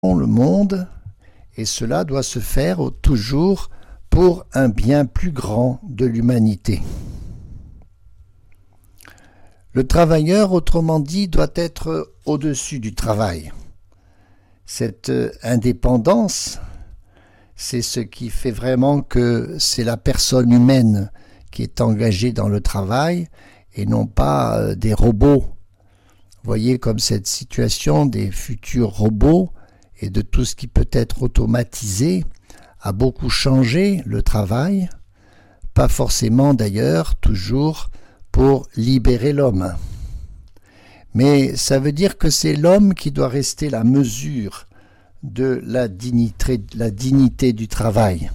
le monde, et cela doit se faire toujours pour un bien plus grand de l'humanité. Le travailleur, autrement dit, doit être au-dessus du travail. Cette indépendance, c'est ce qui fait vraiment que c'est la personne humaine qui est engagée dans le travail et non pas des robots. Vous voyez comme cette situation des futurs robots et de tout ce qui peut être automatisé a beaucoup changé le travail, pas forcément d'ailleurs toujours pour libérer l'homme. Mais ça veut dire que c'est l'homme qui doit rester la mesure de la dignité du travail.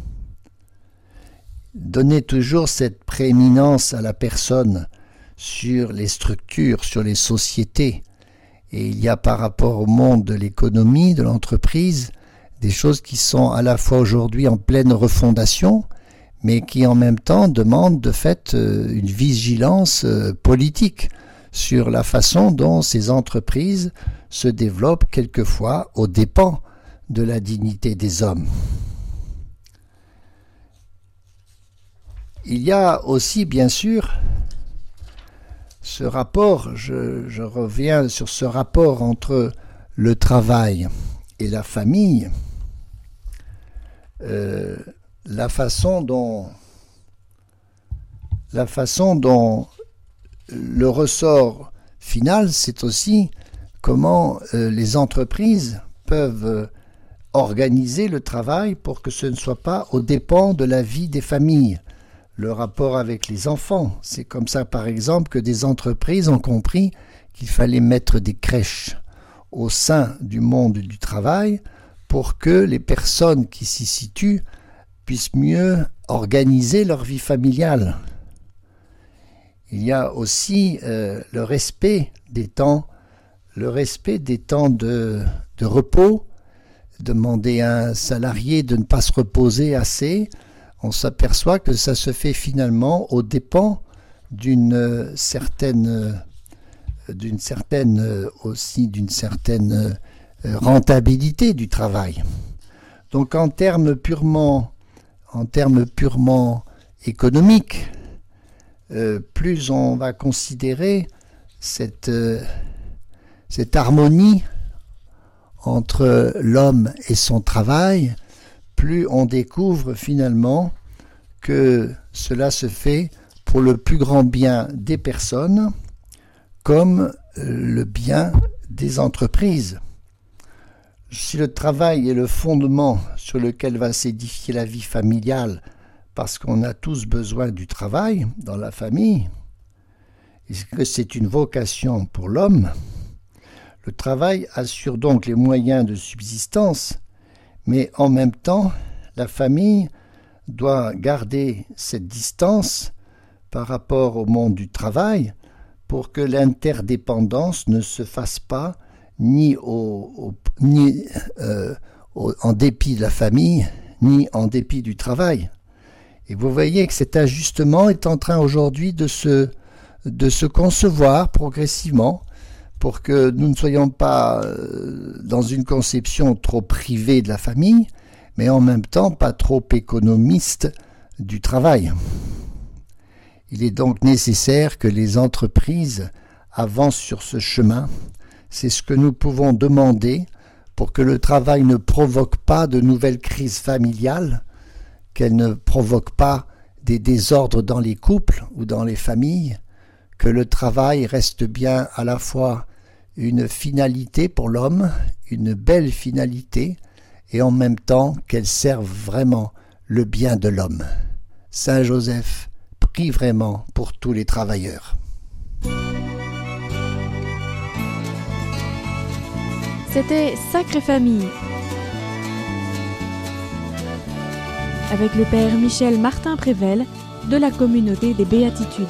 Donner toujours cette prééminence à la personne sur les structures, sur les sociétés. Et il y a par rapport au monde de l'économie, de l'entreprise, des choses qui sont à la fois aujourd'hui en pleine refondation, mais qui en même temps demandent de fait une vigilance politique sur la façon dont ces entreprises se développent quelquefois aux dépens de la dignité des hommes. Il y a aussi bien sûr ce rapport, je reviens sur ce rapport entre le travail et la famille, la façon dont le ressort final, c'est aussi comment les entreprises peuvent organiser le travail pour que ce ne soit pas aux dépens de la vie des familles. Le rapport avec les enfants, c'est comme ça par exemple que des entreprises ont compris qu'il fallait mettre des crèches au sein du monde du travail pour que les personnes qui s'y situent puissent mieux organiser leur vie familiale. Il y a aussi le respect des temps de repos. Demander à un salarié de ne pas se reposer assez, on s'aperçoit que ça se fait finalement aux dépens d'une certaine rentabilité du travail. Donc en termes purement économiques, plus on va considérer cette harmonie entre l'homme et son travail, plus on découvre finalement que cela se fait pour le plus grand bien des personnes comme le bien des entreprises. Si le travail est le fondement sur lequel va s'édifier la vie familiale, parce qu'on a tous besoin du travail dans la famille, et que c'est une vocation pour l'homme, le travail assure donc les moyens de subsistance, mais en même temps, la famille doit garder cette distance par rapport au monde du travail pour que l'interdépendance ne se fasse pas ni en dépit de la famille, ni en dépit du travail. Et vous voyez que cet ajustement est en train aujourd'hui de se concevoir progressivement pour que nous ne soyons pas dans une conception trop privée de la famille, mais en même temps pas trop économiste du travail. Il est donc nécessaire que les entreprises avancent sur ce chemin. C'est ce que nous pouvons demander pour que le travail ne provoque pas de nouvelles crises familiales, qu'elle ne provoque pas des désordres dans les couples ou dans les familles, que le travail reste bien à la fois une finalité pour l'homme, une belle finalité, et en même temps qu'elle serve vraiment le bien de l'homme. Saint Joseph prie vraiment pour tous les travailleurs. C'était Sacrée Famille avec le Père Michel Martin-Prével de la communauté des Béatitudes.